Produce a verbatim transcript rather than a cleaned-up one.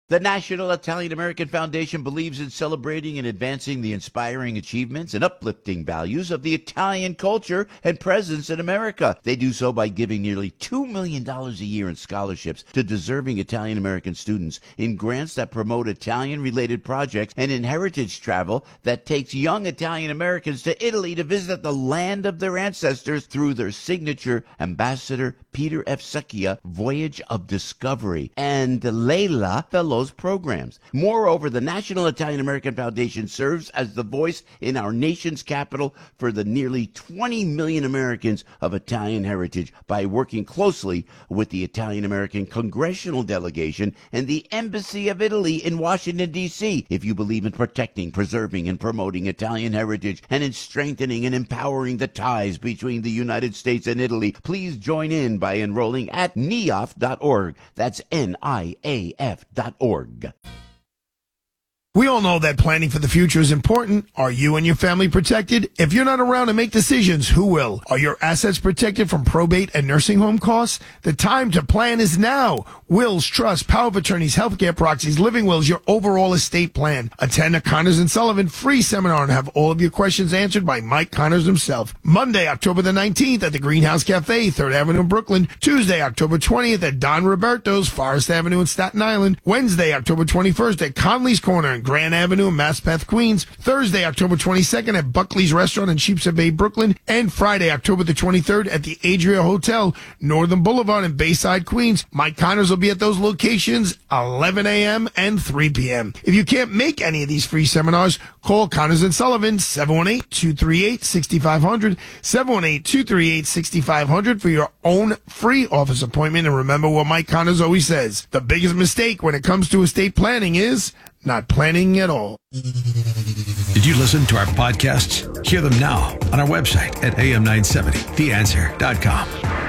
The National Italian American Foundation believes in celebrating and advancing the inspiring achievements and uplifting values of the Italian culture and presence in America. They do so by giving nearly two million dollars a year in scholarships to deserving Italian American students, in grants that promote Italian-related projects, and in heritage travel that takes young Italian Americans to Italy to visit the land of their ancestors through their signature Ambassador Peter F. Secchia Voyage of Discovery and Layla Fellows programs. Moreover, the National Italian American Foundation serves as the voice in our nation's capital for the nearly twenty million Americans of Italian heritage by working closely with the Italian American Congressional Delegation and the Embassy of Italy in Washington, D C If you believe in protecting, preserving, and promoting Italian heritage and in strengthening and empowering the ties between the United States and Italy, please join in by enrolling at N I A F dot org. That's N I A F dot org. Org. We all know that planning for the future is important. Are you and your family protected? If you're not around to make decisions, who will? Are your assets protected from probate and nursing home costs? The time to plan is now. Wills, trusts, power of attorneys, healthcare proxies, living wills, your overall estate plan. Attend a Connors and Sullivan free seminar and have all of your questions answered by Mike Connors himself. Monday, October the nineteenth at the Greenhouse Cafe, third Avenue in Brooklyn. Tuesday, October twentieth at Don Roberto's, Forest Avenue in Staten Island. Wednesday, October twenty-first at Conley's Corner in Grand Avenue in Maspeth, Queens. Thursday, October twenty-second at Buckley's Restaurant in Sheepshead Bay, Brooklyn. And Friday, October the twenty-third at the Adria Hotel, Northern Boulevard in Bayside, Queens. Mike Connors will be at those locations eleven a.m. and three p.m. If you can't make any of these free seminars, call Connors and Sullivan, seven one eight, two three eight, six five zero zero, seven one eight, two three eight, six five zero zero for your own free office appointment. And remember what Mike Connors always says, the biggest mistake when it comes to estate planning is not planning at all. Did you listen to our podcasts? Hear them now on our website at A M nine seventy the answer dot com.